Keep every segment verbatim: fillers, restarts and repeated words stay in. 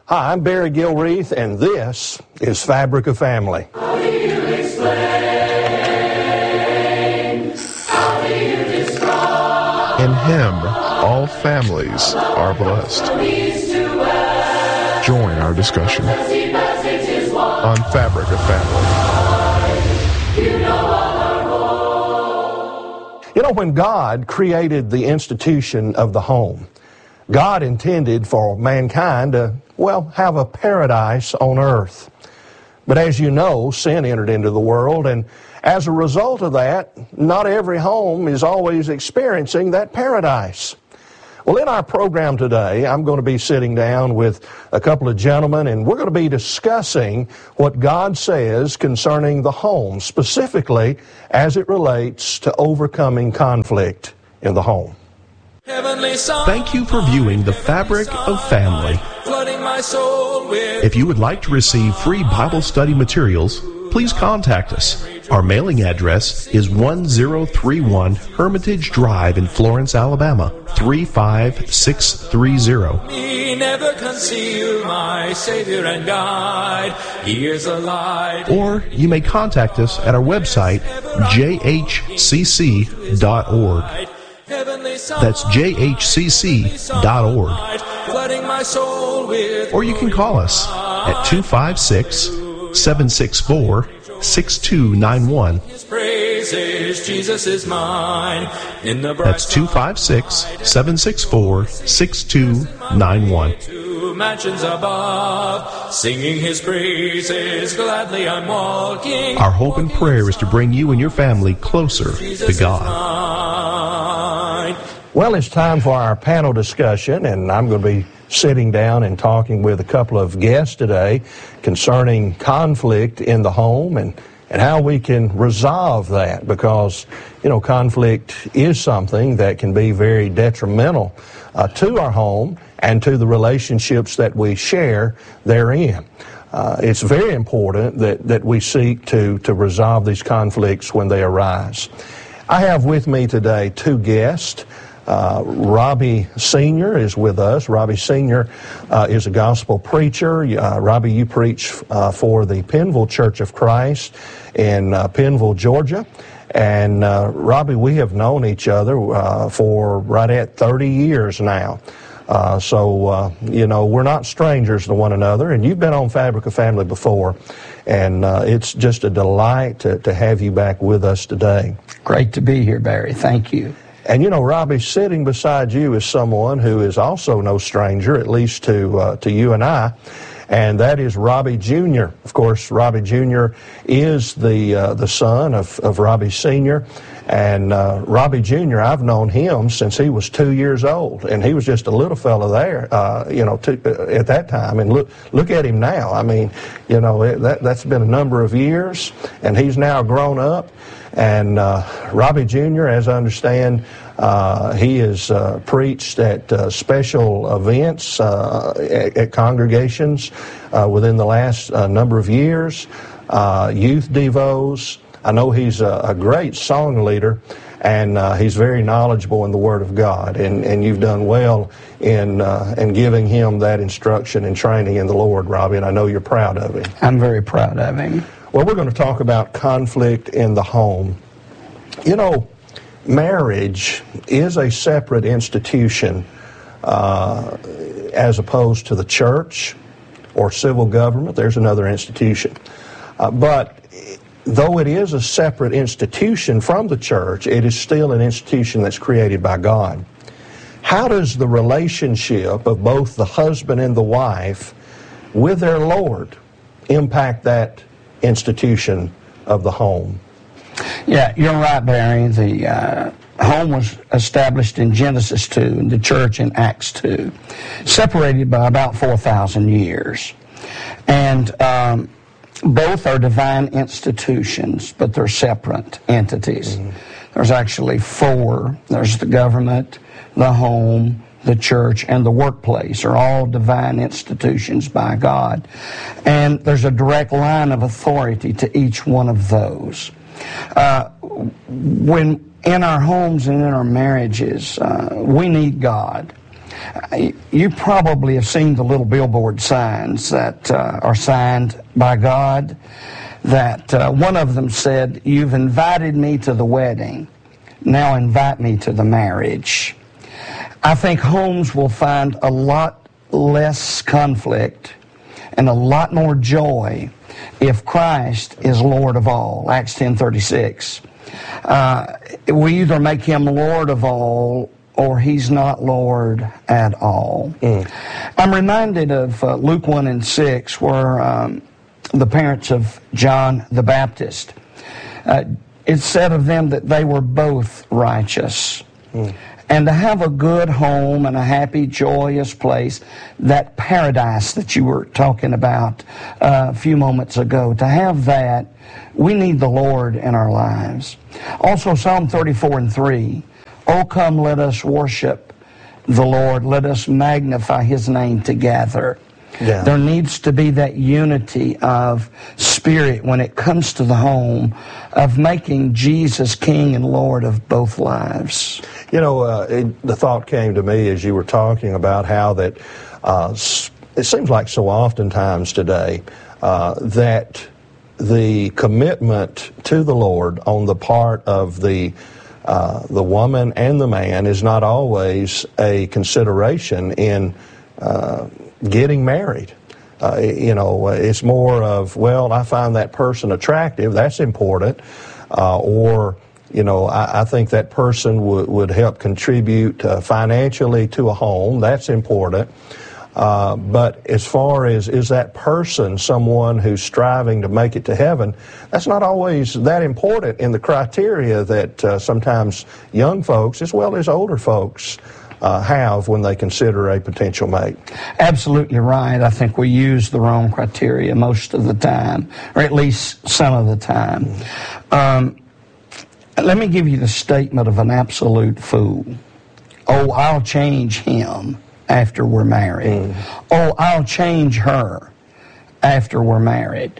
Hi, I'm Barry Gilreath, and this is Fabric of Family. How do you explain? How do you describe? In Him, all families are blessed. Join our discussion on Fabric of Family. You know You know, when God created the institution of the home, God intended for mankind to, well, have a paradise on earth. But as you know, sin entered into the world, and as a result of that, not every home is always experiencing that paradise. Well, in our program today, I'm going to be sitting down with a couple of gentlemen, and we're going to be discussing what God says concerning the home, specifically as it relates to overcoming conflict in the home. Thank you for viewing The Fabric of Family. If you would like to receive free Bible study materials, please contact us. Our mailing address is one zero three one Hermitage Drive in Florence, Alabama, three five six three zero. never conceal my Savior and guide. He is a light. Or you may contact us at our website, j h c c dot org. That's j h c c dot org. Or you can call us at two five six, seven six four, six two nine one. Jesus is mine. In the That's two five six, seven six four, six two nine one. Two mansions above, singing his praises, gladly I'm walking. Our hope and prayer is to bring you and your family closer to God. Well, it's time for our panel discussion, and I'm going to be sitting down and talking with a couple of guests today concerning conflict in the home and, and how we can resolve that, because, you know, conflict is something that can be very detrimental uh, to our home and to the relationships that we share therein. Uh, it's very important that, that we seek to, to resolve these conflicts when they arise. I have with me today two guests. Uh, Robbie Senior is with us. Robbie Senior uh, is a gospel preacher. Uh, Robbie, you preach uh, for the Pennville Church of Christ in uh, Pennville, Georgia. And uh, Robbie, we have known each other uh, for right at thirty years now. Uh, so, uh, you know, we're not strangers to one another. And you've been on Fabric of Family before. And uh, it's just a delight to, to have you back with us today. Great to be here, Barry. Thank you. And, you know, Robbie, sitting beside you is someone who is also no stranger, at least to uh, to you and I, and that is Robbie Junior Of course, Robbie Junior is the uh, the son of, of Robbie Senior And uh, Robbie Junior, I've known him since he was two years old, and he was just a little fella there, uh, you know, to, uh, at that time. And look look at him now. I mean, you know, it, that, that's been a number of years, and he's now grown up. And uh, Robbie Junior, as I understand, uh, he has uh, preached at uh, special events uh, at, at congregations uh, within the last uh, number of years, uh, youth devos. I know he's a, a great song leader, and uh, he's very knowledgeable in the Word of God. And, and you've done well in uh, in giving him that instruction and training in the Lord, Robbie, and I know you're proud of him. I'm very proud of him. Well, we're going to talk about conflict in the home. You know, marriage is a separate institution uh, as opposed to the church or civil government. There's another institution. Uh, but though it is a separate institution from the church, it is still an institution that's created by God. How does the relationship of both the husband and the wife with their Lord impact that institution of the home? Yeah, you're right, Barry. The uh, home was established in Genesis two and the church in Acts two, separated by about four thousand years. And um, both are divine institutions, but they're separate entities. Mm-hmm. There's actually four. There's the government, the home, the church, and the workplace are all divine institutions by God. And there's a direct line of authority to each one of those. Uh, when in our homes and in our marriages, uh, we need God. You probably have seen the little billboard signs that uh, are signed by God, that uh, one of them said, "You've invited me to the wedding, now invite me to the marriage." I think homes will find a lot less conflict and a lot more joy if Christ is Lord of all. Acts ten thirty-six. Uh, we either make Him Lord of all or He's not Lord at all. Mm. I'm reminded of uh, Luke one and six, where um, the parents of John the Baptist, uh, it said of them that they were both righteous. Mm. And to have a good home and a happy, joyous place, that paradise that you were talking about uh, a few moments ago, to have that, we need the Lord in our lives. Also, Psalm thirty-four and three, "Oh, come, let us worship the Lord. Let us magnify His name together." Yeah. There needs to be that unity of spirit when it comes to the home, of making Jesus King and Lord of both lives. You know, uh, it, the thought came to me as you were talking about how that uh, it seems like so oftentimes today uh, that the commitment to the Lord on the part of the uh, the woman and the man is not always a consideration in uh, getting married. Uh, you know, it's more of, well, I find that person attractive, that's important, uh, or, you know, I, I think that person would, would help contribute uh, financially to a home, that's important. Uh, but as far as, is that person someone who's striving to make it to heaven, that's not always that important in the criteria that uh, sometimes young folks, as well as older folks, Uh, have when they consider a potential mate. Absolutely right. I think we use the wrong criteria most of the time, or at least some of the time. Um, let me give you the statement of an absolute fool. "Oh, I'll change him after we're married." Mm. "Oh, I'll change her after we're married."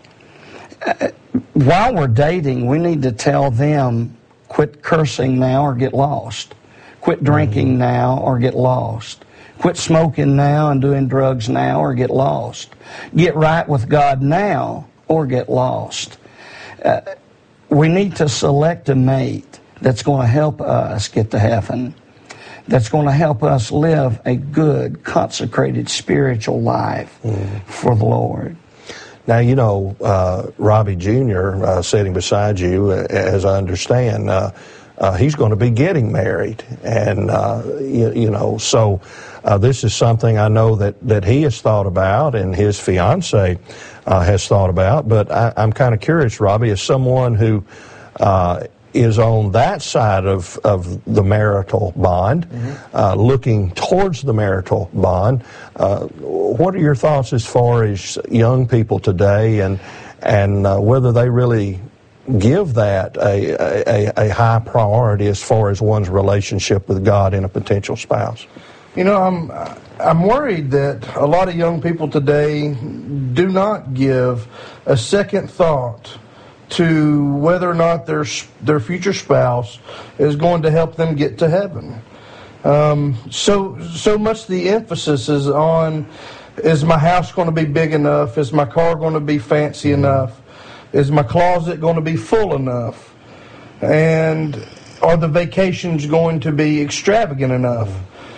Uh, while we're dating, we need to tell them, quit cursing now or get lost. Quit drinking now or get lost. Quit smoking now and doing drugs now or get lost. Get right with God now or get lost. Uh, we need to select a mate that's going to help us get to heaven, that's going to help us live a good, consecrated, spiritual life mm. for the Lord. Now, you know, uh, Robbie Junior, uh, sitting beside you, as I understand, uh, Uh, he's going to be getting married, and uh, you, you know, so uh, this is something I know that, that he has thought about, and his fiance uh, has thought about. But I, I'm kind of curious, Robbie, as someone who uh, is on that side of, of the marital bond, mm-hmm. uh, looking towards the marital bond, uh, what are your thoughts as far as young people today, and and uh, whether they really give that a, a, a high priority as far as one's relationship with God and a potential spouse? You know, I'm I'm worried that a lot of young people today do not give a second thought to whether or not their their future spouse is going to help them get to heaven. Um, so so much the emphasis is on, is my house going to be big enough? Is my car going to be fancy mm-hmm. enough? Is my closet going to be full enough? And are the vacations going to be extravagant enough?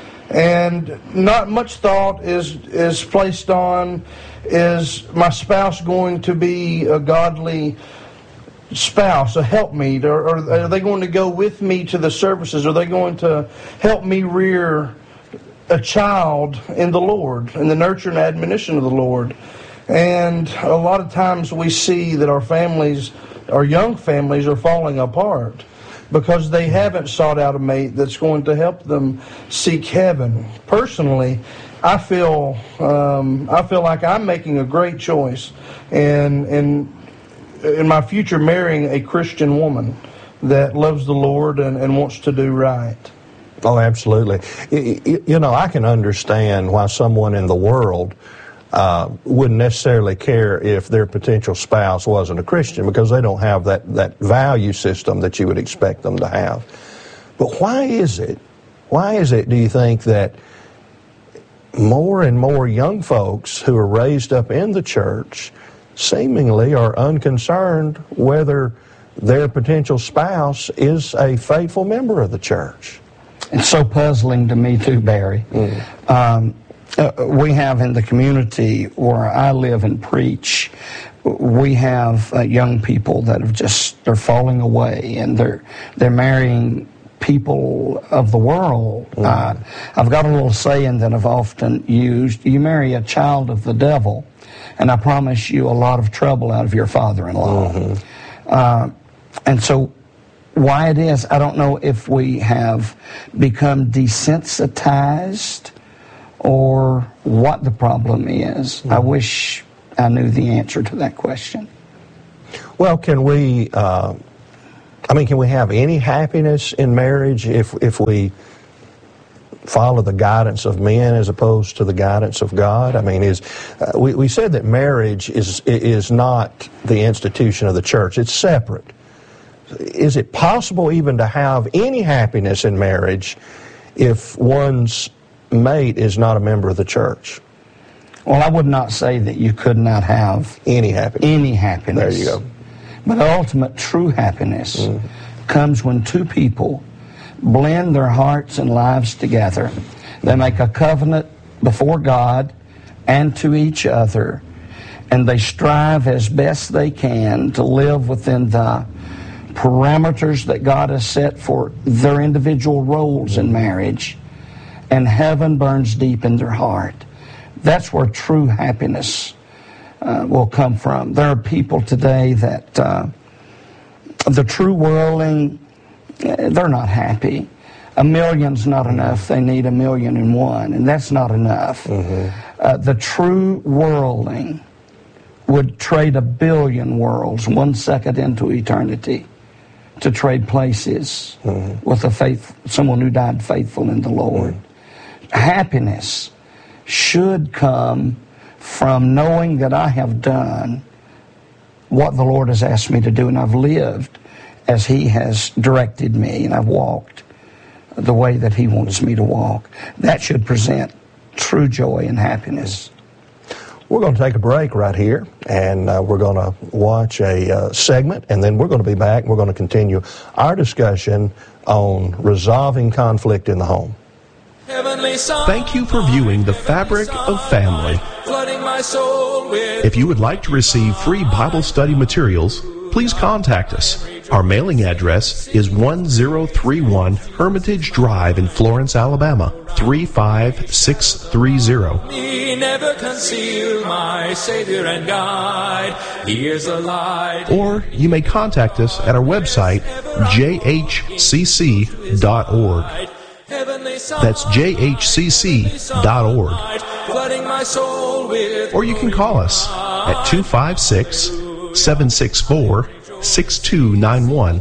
And not much thought is is placed on, is my spouse going to be a godly spouse, a helpmeet? Or, or are they going to go with me to the services? Are they going to help me rear a child in the Lord, in the nurture and admonition of the Lord? And a lot of times we see that our families, our young families, are falling apart because they haven't sought out a mate that's going to help them seek heaven. Personally, I feel um, I feel like I'm making a great choice in in in my future marrying a Christian woman that loves the Lord and, and wants to do right. Oh, absolutely. You, you know, I can understand why someone in the world Uh, wouldn't necessarily care if their potential spouse wasn't a Christian, because they don't have that, that value system that you would expect them to have. But why is it, why is it, do you think, that more and more young folks who are raised up in the church seemingly are unconcerned whether their potential spouse is a faithful member of the church. It's so puzzling to me too, Barry. Mm. Um, uh, we have in the community where I live and preach, we have uh, young people that have just, they're falling away, and they're they're marrying people of the world. Mm. Uh, I've got a little saying that I've often used: you marry a child of the devil, and I promise you a lot of trouble out of your father-in-law. Mm-hmm. Uh, and so why it is, I don't know if we have become desensitized or what the problem is. Mm-hmm. I wish I knew the answer to that question. Well, can we, uh, I mean, can we have any happiness in marriage if if we follow the guidance of men as opposed to the guidance of God? I mean, is uh, we, we said that marriage is is not the institution of the church. It's separate. Is it possible even to have any happiness in marriage if one's mate is not a member of the church? Well, I would not say that you could not have any happiness. Any happiness. There you go. But ultimate true happiness mm. comes when two people blend their hearts and lives together. They make a covenant before God and to each other, and they strive as best they can to live within the parameters that God has set for their individual roles in marriage, and heaven burns deep in their heart. That's where true happiness uh, will come from. There are people today that uh, the true worldling, they're not happy. A million's not enough. They need a million and one, and that's not enough. Mm-hmm. Uh, the true worldling would trade a billion worlds one second into eternity to trade places mm-hmm. with a faith, someone who died faithful in the Lord. Mm-hmm. Happiness should come from knowing that I have done what the Lord has asked me to do, and I've lived as He has directed me, and I've walked the way that He wants me to walk. That should present true joy and happiness. We're going to take a break right here, and uh, we're going to watch a uh, segment, and then we're going to be back, and we're going to continue our discussion on resolving conflict in the home. Thank you for viewing The Fabric of Family. If you would like to receive free Bible study materials, please contact us. Our mailing address is one zero three one Hermitage Drive in Florence, Alabama, three five six three zero. Me never conceal my Savior and guide. He is a light. Or you may contact us at our website, j h c c dot org. That's j h c c dot org. Or you can call us at two five six, seven six four, six two nine one.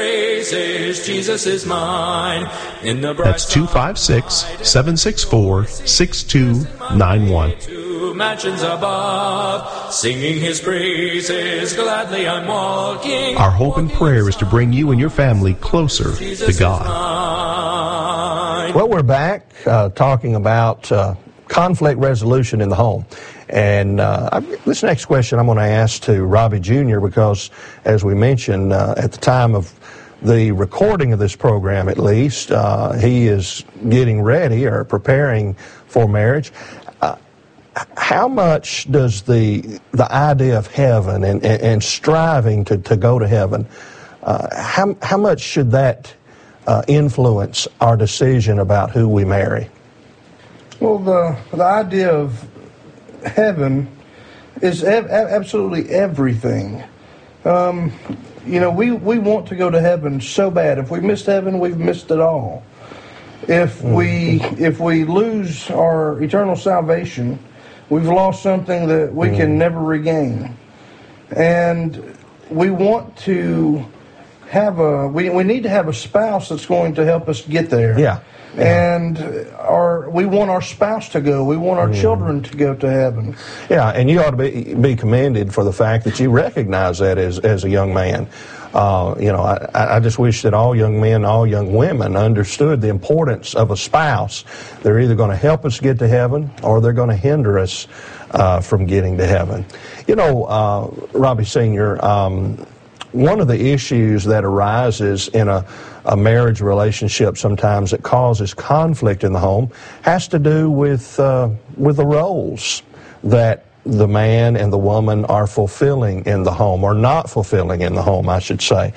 That's two five six, seven six four, six two nine one. Mansions above, singing His praises, gladly I'm walking. Our hope and prayer is to bring you and your family closer to God. Well, we're back uh, talking about uh, conflict resolution in the home. And uh, I, this next question I'm going to ask to Robbie Junior because, as we mentioned, uh, at the time of the recording of this program, at least, uh, he is getting ready or preparing for marriage. Uh, how much does the the idea of heaven and, and, and striving to, to go to heaven, uh, how, how much should that uh, influence our decision about who we marry? Well, the the idea of heaven is ev- absolutely everything. Um, you know, we, we want to go to heaven so bad. If we missed heaven, we've missed it all. If we if we lose our eternal salvation, we've lost something that we mm. can never regain. And we want to have a we, we need to have a spouse that's going to help us get there. Yeah. And our, we want our spouse to go. We want our mm. children to go to heaven. Yeah, and you ought to be be commended for the fact that you recognize that as, as a young man. Uh, you know, I, I just wish that all young men, all young women understood the importance of a spouse. They're either going to help us get to heaven or they're going to hinder us uh, from getting to heaven. You know, uh, Robbie Senior, um, one of the issues that arises in a, a marriage relationship sometimes that causes conflict in the home has to do with uh, with the roles that the man and the woman are fulfilling in the home, or not fulfilling in the home, I should say.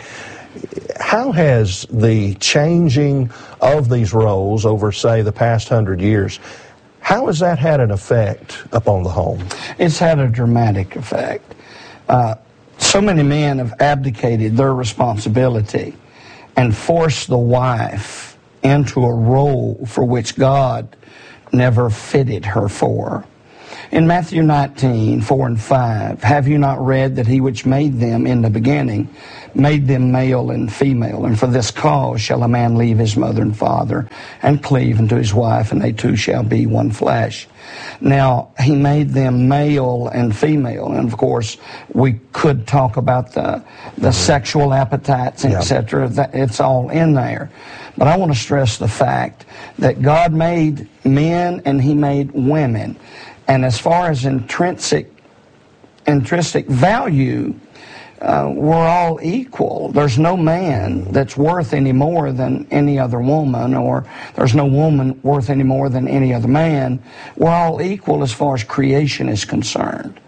How has the changing of these roles over, say, the past hundred years, how has that had an effect upon the home? It's had a dramatic effect. Uh, so many men have abdicated their responsibility and forced the wife into a role for which God never fitted her for. In Matthew nineteen, four and five, have you not read that he which made them in the beginning made them male and female? And for this cause shall a man leave his mother and father and cleave unto his wife, and they two shall be one flesh. Now, he made them male and female. And, of course, we could talk about the, the sexual appetites, et cetera. That, it's all in there. But I want to stress the fact that God made men and he made women. And as far as intrinsic intrinsic value, uh, we're all equal. There's no man that's worth any more than any other woman, or there's no woman worth any more than any other man. We're all equal as far as creation is concerned,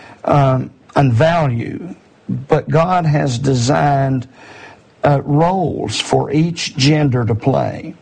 um, and value. But God has designed uh, roles for each gender to play.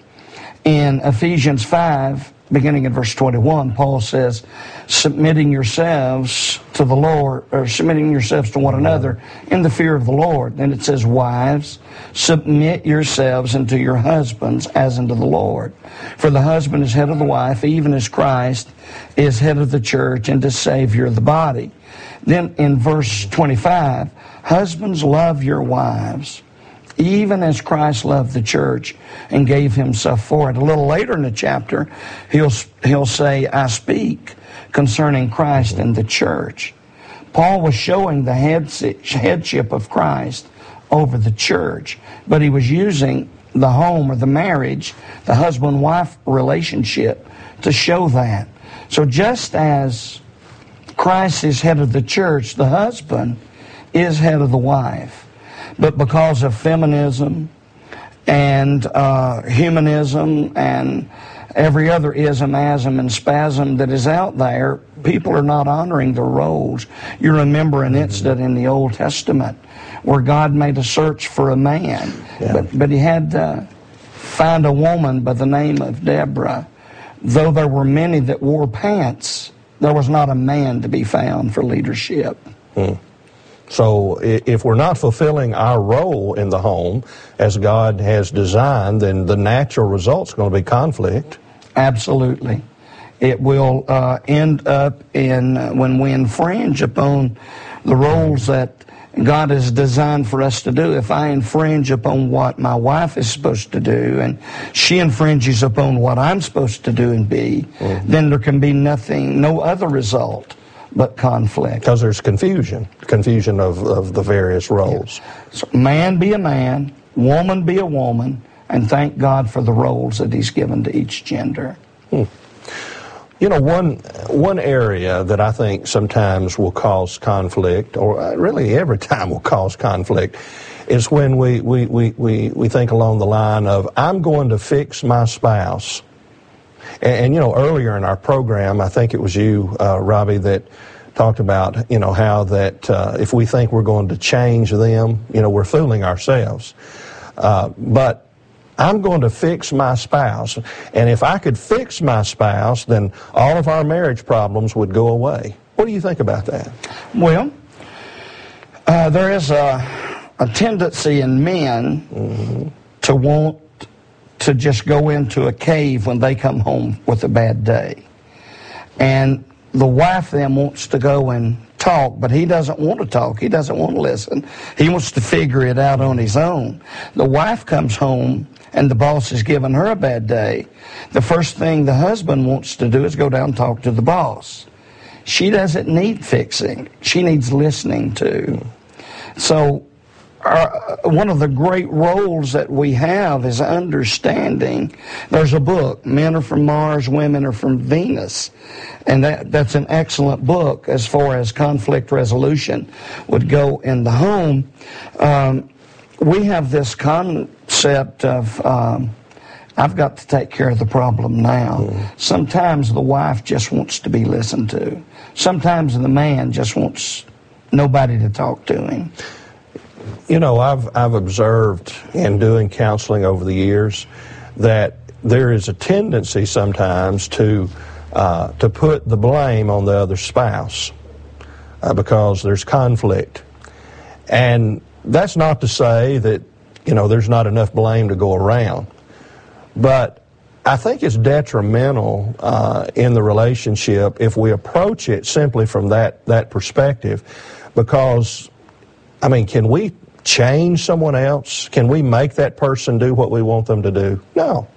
In Ephesians five, beginning in verse twenty-one, Paul says, submitting yourselves to the Lord, or submitting yourselves to one another in the fear of the Lord. Then it says, wives, submit yourselves unto your husbands as unto the Lord. For the husband is head of the wife, even as Christ is head of the church and is Savior of the body. Then in verse twenty-five, husbands, love your wives, even as Christ loved the church and gave himself for it. A little later in the chapter, he'll, he'll say, I speak concerning Christ and the church. Paul was showing the headship of Christ over the church, but he was using the home or the marriage, the husband-wife relationship, to show that. So just as Christ is head of the church, the husband is head of the wife. But because of feminism and uh, humanism and every other ism, asm, and spasm that is out there, people are not honoring their roles. You remember an incident in the Old Testament where God made a search for a man, yeah. but, but he had to find a woman by the name of Deborah. Though there were many that wore pants, there was not a man to be found for leadership. Hmm. So if we're not fulfilling our role in the home as God has designed, then the natural result's going to be conflict. Absolutely. It will uh, end up in uh, when we infringe upon the roles that God has designed for us to do. If I infringe upon what my wife is supposed to do and she infringes upon what I'm supposed to do and be, mm-hmm. then there can be nothing, no other result but conflict. Because there's confusion, confusion of, of the various roles. Yeah. So man be a man, woman be a woman, and thank God for the roles that he's given to each gender. Hmm. You know, one one area that I think sometimes will cause conflict, or really every time will cause conflict, is when we, we, we, we, we think along the line of, I'm going to fix my spouse. And, and, you know, earlier in our program, I think it was you, uh, Robbie, that talked about, you know, how that uh, if we think we're going to change them, you know, we're fooling ourselves. Uh, but I'm going to fix my spouse. And if I could fix my spouse, then all of our marriage problems would go away. What do you think about that? Well, uh, there is a, a tendency in men mm-hmm. to want to just go into a cave when they come home with a bad day. And the wife then wants to go and talk, but he doesn't want to talk. He doesn't want to listen. He wants to figure it out on his own. The wife comes home and the boss has given her a bad day. The first thing the husband wants to do is go down and talk to the boss. She doesn't need fixing. She needs listening to. So our, one of the great roles that we have is understanding. There's a book, Men Are From Mars, Women Are From Venus. And that, that's an excellent book as far as conflict resolution would go in the home. Um, we have this concept of, um, I've got to take care of the problem now. Mm. Sometimes the wife just wants to be listened to. Sometimes the man just wants nobody to talk to him. You know, I've I've observed in doing counseling over the years that there is a tendency sometimes to uh, to put the blame on the other spouse uh, because there's conflict, and that's not to say that, you know, there's not enough blame to go around, but I think it's detrimental uh, in the relationship if we approach it simply from that that perspective, because, I mean, can we change someone else? Can we make that person do what we want them to do? No.